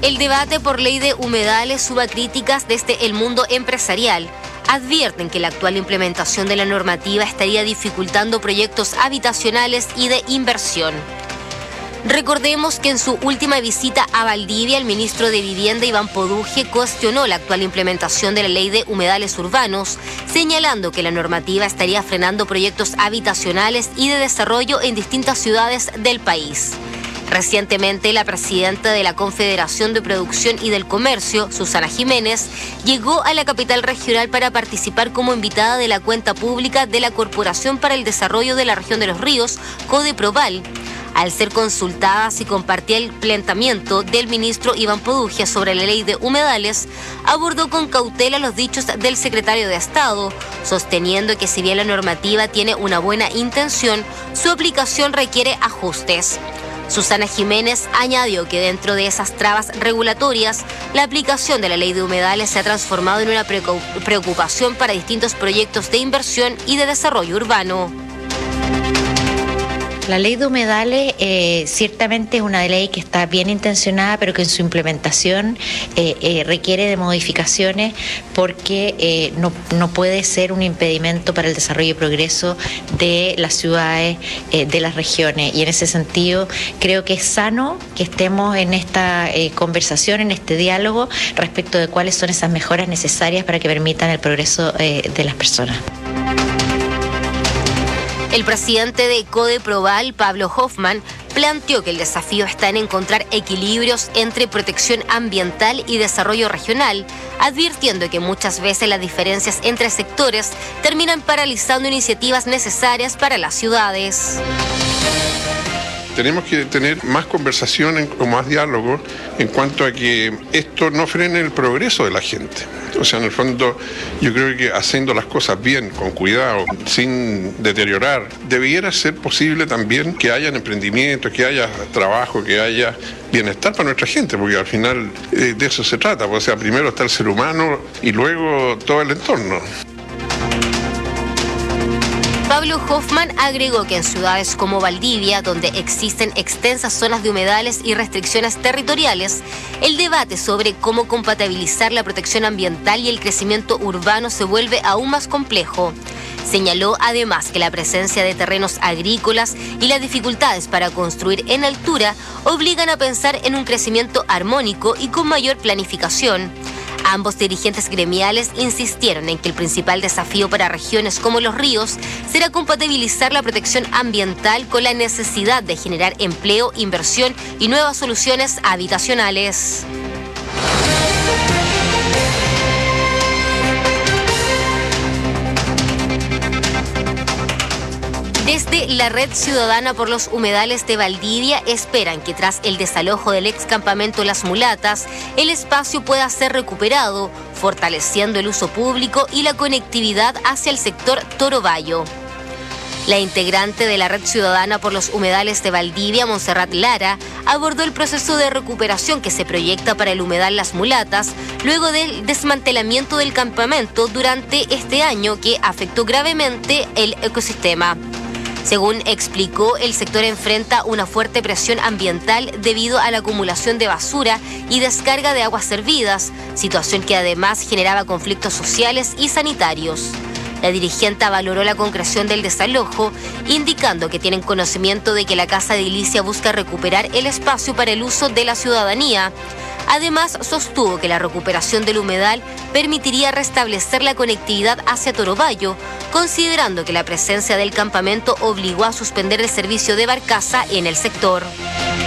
El debate por ley de humedales suma críticas desde el mundo empresarial. Advierten que la actual implementación de la normativa estaría dificultando proyectos habitacionales y de inversión. Recordemos que en su última visita a Valdivia, el ministro de Vivienda, Iván Poduje, cuestionó la actual implementación de la ley de humedales urbanos, señalando que la normativa estaría frenando proyectos habitacionales y de desarrollo en distintas ciudades del país. Recientemente, la presidenta de la Confederación de Producción y del Comercio, Susana Jiménez, llegó a la capital regional para participar como invitada de la cuenta pública de la Corporación para el Desarrollo de la Región de los Ríos, CODEPROVAL. Al ser consultada si compartía el planteamiento del ministro Iván Poduje sobre la ley de humedales, abordó con cautela los dichos del secretario de Estado, sosteniendo que si bien la normativa tiene una buena intención, su aplicación requiere ajustes. Susana Jiménez añadió que dentro de esas trabas regulatorias, la aplicación de la ley de humedales se ha transformado en una preocupación para distintos proyectos de inversión y de desarrollo urbano. La ley de humedales ciertamente es una ley que está bien intencionada, pero que en su implementación requiere de modificaciones porque no puede ser un impedimento para el desarrollo y progreso de las ciudades, de las regiones. Y en ese sentido creo que es sano que estemos en esta conversación, en este diálogo respecto de cuáles son esas mejoras necesarias para que permitan el progreso de las personas. El presidente de CODEPROVAL, Pablo Hoffman, planteó que el desafío está en encontrar equilibrios entre protección ambiental y desarrollo regional, advirtiendo que muchas veces las diferencias entre sectores terminan paralizando iniciativas necesarias para las ciudades. Tenemos que tener más conversación o más diálogo en cuanto a que esto no frene el progreso de la gente. O sea, en el fondo, yo creo que haciendo las cosas bien, con cuidado, sin deteriorar, debiera ser posible también que haya emprendimiento, que haya trabajo, que haya bienestar para nuestra gente, porque al final de eso se trata. O sea, primero está el ser humano y luego todo el entorno. Pablo Hoffman agregó que en ciudades como Valdivia, donde existen extensas zonas de humedales y restricciones territoriales, el debate sobre cómo compatibilizar la protección ambiental y el crecimiento urbano se vuelve aún más complejo. Señaló además que la presencia de terrenos agrícolas y las dificultades para construir en altura obligan a pensar en un crecimiento armónico y con mayor planificación. Ambos dirigentes gremiales insistieron en que el principal desafío para regiones como Los Ríos será compatibilizar la protección ambiental con la necesidad de generar empleo, inversión y nuevas soluciones habitacionales. Desde la Red Ciudadana por los Humedales de Valdivia esperan que tras el desalojo del ex campamento Las Mulatas, el espacio pueda ser recuperado, fortaleciendo el uso público y la conectividad hacia el sector Torobayo. La integrante de la Red Ciudadana por los Humedales de Valdivia, Montserrat Lara, abordó el proceso de recuperación que se proyecta para el humedal Las Mulatas, luego del desmantelamiento del campamento durante este año que afectó gravemente el ecosistema. Según explicó, el sector enfrenta una fuerte presión ambiental debido a la acumulación de basura y descarga de aguas servidas, situación que además generaba conflictos sociales y sanitarios. La dirigente valoró la concreción del desalojo, indicando que tienen conocimiento de que la Casa de Edilicia busca recuperar el espacio para el uso de la ciudadanía. Además, sostuvo que la recuperación del humedal permitiría restablecer la conectividad hacia Torobayo, considerando que la presencia del campamento obligó a suspender el servicio de barcaza en el sector.